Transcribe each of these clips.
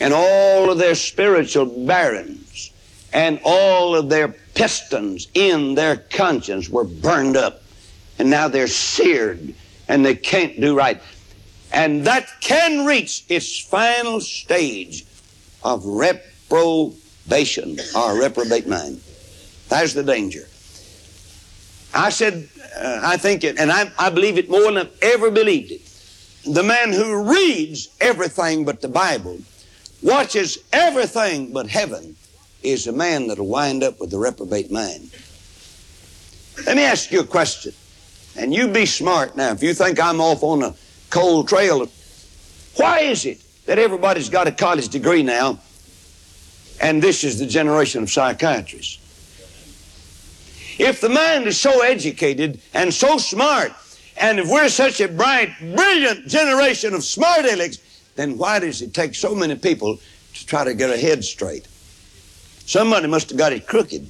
and all of their spiritual barrens and all of their pistons in their conscience were burned up. And now they're seared and they can't do right. And that can reach its final stage of reprobation or reprobate mind. That's the danger. I said, I think it, and I believe it more than I've ever believed it. The man who reads everything but the Bible, watches everything but heaven, is a man that'll wind up with the reprobate mind. Let me ask you a question, and you be smart now. If you think I'm off on a cold trail, why is it that everybody's got a college degree now, and this is the generation of psychiatrists? If the mind is so educated and so smart, and if we're such a bright, brilliant generation of smart alecks, then why does it take so many people to try to get a head straight? Somebody must have got it crooked.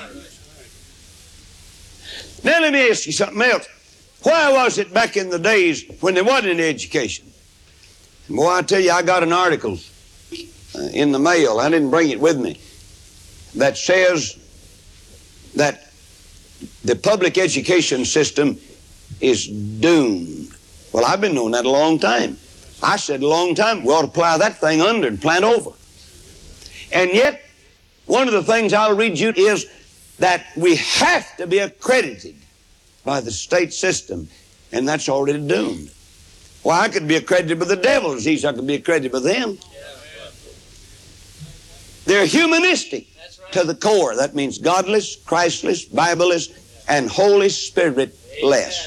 Now let me ask you something else. Why was it back in the days when there wasn't any education? Boy, I tell you, I got an article in the mail, I didn't bring it with me, that says that the public education system is doomed. Well, I've been knowing that a long time. I said a long time, we ought to plow that thing under and plant over. And yet, one of the things I'll read you is that we have to be accredited by the state system, and that's already doomed. Well, I could be accredited by the devil as easy as I could be accredited by them. They're humanistic to the core. That means godless, Christless, Bibleless, and Holy Spirit-less.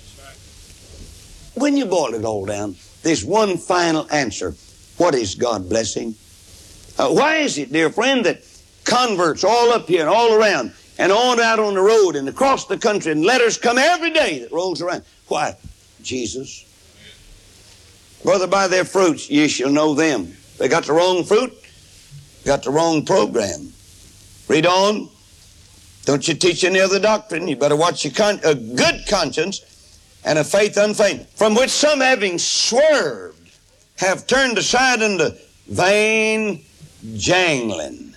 When you boil it all down, there's one final answer. What is God blessing? Why is it, dear friend, that converts all up here and all around and on out on the road and across the country, and letters come every day that rolls around? Why? Jesus. Brother, by their fruits ye shall know them. They got the wrong fruit, got the wrong program. Read on. Don't you teach any other doctrine. You better watch your a good conscience and a faith unfeigned, from which some, having swerved, have turned aside unto vain jangling.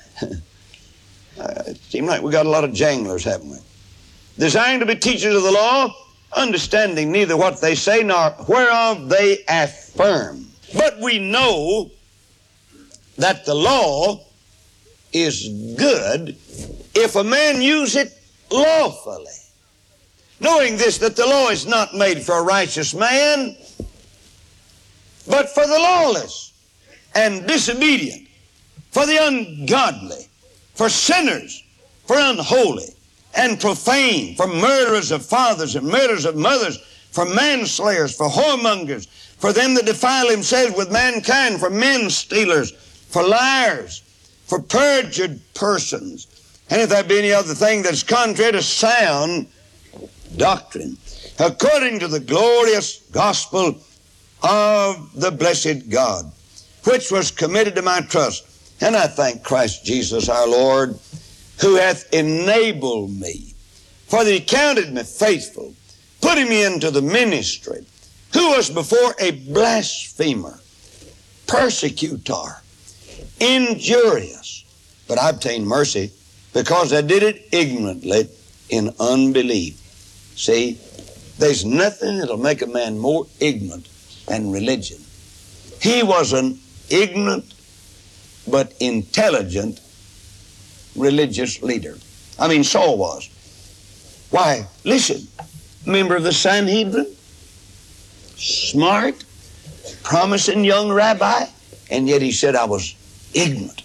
It seems like we got a lot of janglers, haven't we? Desiring to be teachers of the law, understanding neither what they say nor whereof they affirm. But we know that the law is good if a man use it lawfully. Knowing this, that the law is not made for a righteous man, but for the lawless and disobedient, for the ungodly, for sinners, for unholy and profane, for murderers of fathers and murderers of mothers, for manslayers, for whoremongers, for them that defile themselves with mankind, for men stealers, for liars, for perjured persons, and if there be any other thing that's contrary to sound doctrine, according to the glorious gospel of the blessed God, which was committed to my trust. And I thank Christ Jesus our Lord, who hath enabled me, for that he counted me faithful, putting me into the ministry, who was before a blasphemer, persecutor, injurious, but I obtained mercy because I did it ignorantly in unbelief. See, there's nothing that'll make a man more ignorant than religion. He was an ignorant but intelligent religious leader. I mean, Saul was. Why, listen, member of the Sanhedrin, smart, promising young rabbi, and yet he said, I was ignorant.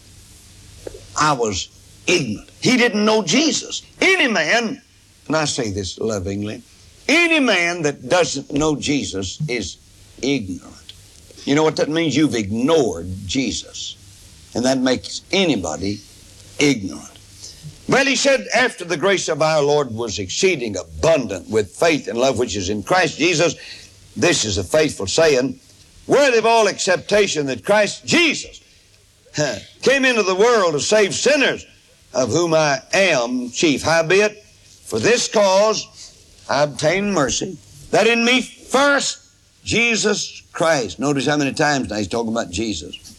I was ignorant. He didn't know Jesus. Any man, and I say this lovingly, any man that doesn't know Jesus is ignorant. You know what that means? You've ignored Jesus. And that makes anybody ignorant. Well, he said, after the grace of our Lord was exceeding abundant with faith and love which is in Christ Jesus, this is a faithful saying, worthy of all acceptation, that Christ Jesus came into the world to save sinners, of whom I am chief. Howbeit, for this cause I obtained mercy, that in me first Jesus Christ. Notice how many times now he's talking about Jesus.